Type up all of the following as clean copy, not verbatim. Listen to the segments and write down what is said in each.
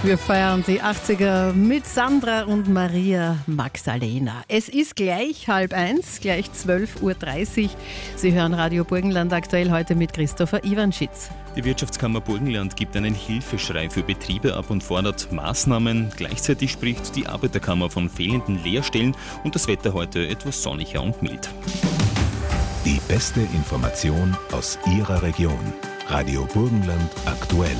Wir feiern die 80er mit Sandra und Maria Magdalena. Es ist gleich 12:30, gleich 12:30 Uhr. Sie hören Radio Burgenland aktuell heute mit Christopher Iwanschitz. Die Wirtschaftskammer Burgenland gibt einen Hilfeschrei für Betriebe ab und fordert Maßnahmen. Gleichzeitig spricht die Arbeiterkammer von fehlenden Lehrstellen und das Wetter heute etwas sonniger und mild. Die beste Information aus Ihrer Region. Radio Burgenland aktuell.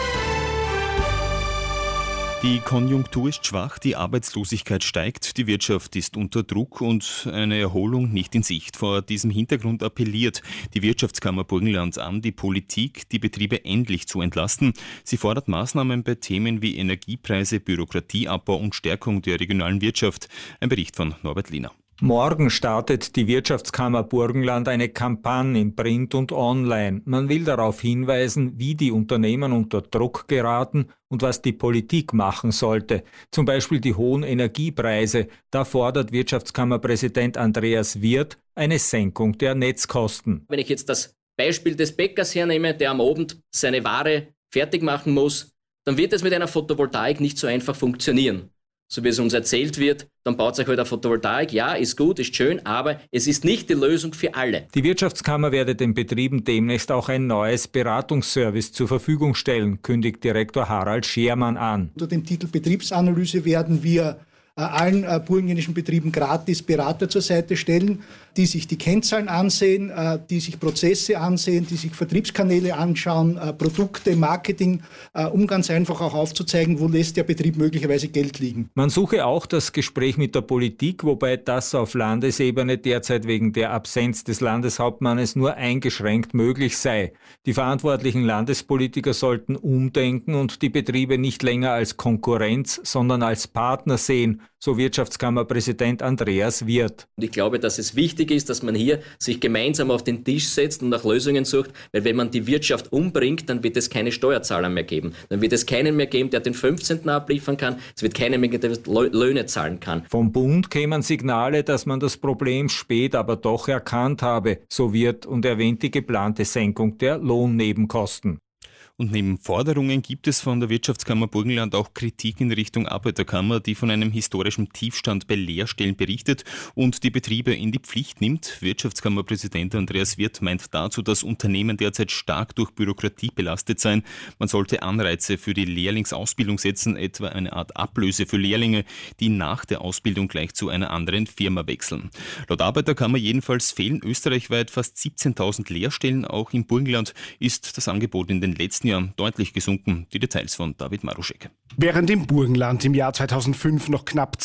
Die Konjunktur ist schwach, die Arbeitslosigkeit steigt, die Wirtschaft ist unter Druck und eine Erholung nicht in Sicht. Vor diesem Hintergrund appelliert die Wirtschaftskammer Burgenland an die Politik, die Betriebe endlich zu entlasten. Sie fordert Maßnahmen bei Themen wie Energiepreise, Bürokratieabbau und Stärkung der regionalen Wirtschaft. Ein Bericht von Norbert Liener. Morgen startet die Wirtschaftskammer Burgenland eine Kampagne in Print und Online. Man will darauf hinweisen, wie die Unternehmen unter Druck geraten und was die Politik machen sollte. Zum Beispiel die hohen Energiepreise. Da fordert Wirtschaftskammerpräsident Andreas Wirth eine Senkung der Netzkosten. Wenn ich jetzt das Beispiel des Bäckers hernehme, der am Abend seine Ware fertig machen muss, dann wird es mit einer Photovoltaik nicht so einfach funktionieren. So wie es uns erzählt wird, dann baut sich halt eine Photovoltaik. Ja, ist gut, ist schön, aber es ist nicht die Lösung für alle. Die Wirtschaftskammer werde den Betrieben demnächst auch ein neues Beratungsservice zur Verfügung stellen, kündigt Direktor Harald Schermann an. Unter dem Titel Betriebsanalyse werden wir allen burgenländischen Betrieben gratis Berater zur Seite stellen, die sich die Kennzahlen ansehen, die sich Prozesse ansehen, die sich Vertriebskanäle anschauen, Produkte, Marketing, um ganz einfach auch aufzuzeigen, wo lässt der Betrieb möglicherweise Geld liegen. Man suche auch das Gespräch mit der Politik, wobei das auf Landesebene derzeit wegen der Absenz des Landeshauptmannes nur eingeschränkt möglich sei. Die verantwortlichen Landespolitiker sollten umdenken und die Betriebe nicht länger als Konkurrenz, sondern als Partner sehen, so Wirtschaftskammerpräsident Andreas Wirth. Und ich glaube, dass es wichtig ist, dass man hier sich gemeinsam auf den Tisch setzt und nach Lösungen sucht, weil wenn man die Wirtschaft umbringt, dann wird es keine Steuerzahler mehr geben. Dann wird es keinen mehr geben, der den 15. abliefern kann. Es wird keinen mehr geben, der Löhne zahlen kann. Vom Bund kämen Signale, dass man das Problem spät aber doch erkannt habe, so Wirth und erwähnt die geplante Senkung der Lohnnebenkosten. Und neben Forderungen gibt es von der Wirtschaftskammer Burgenland auch Kritik in Richtung Arbeiterkammer, die von einem historischen Tiefstand bei Lehrstellen berichtet und die Betriebe in die Pflicht nimmt. Wirtschaftskammerpräsident Andreas Wirth meint dazu, dass Unternehmen derzeit stark durch Bürokratie belastet seien. Man sollte Anreize für die Lehrlingsausbildung setzen, etwa eine Art Ablöse für Lehrlinge, die nach der Ausbildung gleich zu einer anderen Firma wechseln. Laut Arbeiterkammer jedenfalls fehlen österreichweit fast 17.000 Lehrstellen. Auch im Burgenland ist das Angebot in den letzten Jahren deutlich gesunken. Die Details von David Maruschek. Während im Burgenland im Jahr 2005 noch knapp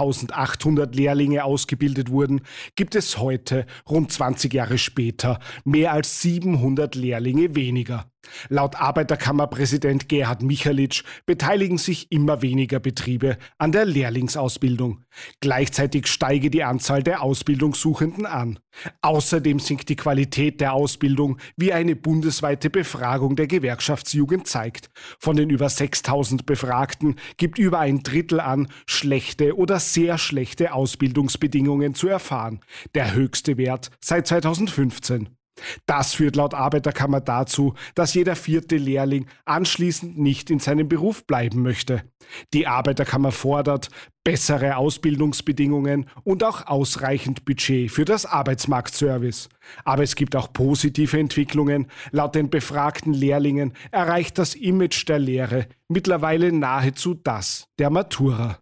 2.800 Lehrlinge ausgebildet wurden, gibt es heute, rund 20 Jahre später, mehr als 700 Lehrlinge weniger. Laut Arbeiterkammerpräsident Gerhard Michalitsch beteiligen sich immer weniger Betriebe an der Lehrlingsausbildung. Gleichzeitig steige die Anzahl der Ausbildungssuchenden an. Außerdem sinkt die Qualität der Ausbildung, wie eine bundesweite Befragung der Gewerkschaftsjugend zeigt. Von den über 6.000 Befragten gibt über ein Drittel an, schlechte oder sehr schlechte Ausbildungsbedingungen zu erfahren. Der höchste Wert seit 2015. Das führt laut Arbeiterkammer dazu, dass jeder 4. Lehrling anschließend nicht in seinem Beruf bleiben möchte. Die Arbeiterkammer fordert bessere Ausbildungsbedingungen und auch ausreichend Budget für das Arbeitsmarktservice. Aber es gibt auch positive Entwicklungen. Laut den befragten Lehrlingen erreicht das Image der Lehre mittlerweile nahezu das der Matura.